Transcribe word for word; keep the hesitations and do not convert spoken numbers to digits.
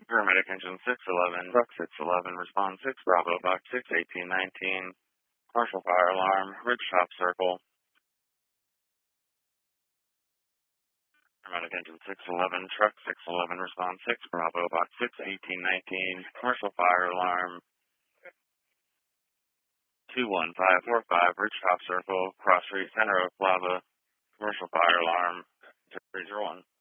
Paramedic engine six eleven, truck six eleven, respond six Bravo, box six eighteen nineteen, commercial fire alarm, Ridgetop Circle. Paramedic engine six eleven, truck six eleven, respond six Bravo, box six eighteen nineteen, commercial fire alarm, two one five four five, Ridgetop Circle, Cross Street, Center Oak Plaza, commercial fire alarm, zero zero one.